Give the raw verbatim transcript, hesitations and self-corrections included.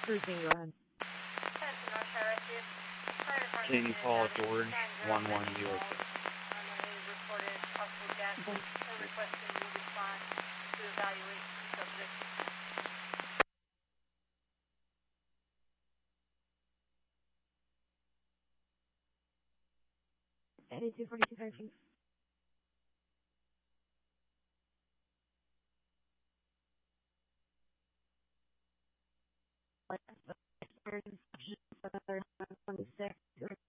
Cruising, go ahead. King Paul Jordan, one one zero. eighty-two forty-two five. Like, twenty-six.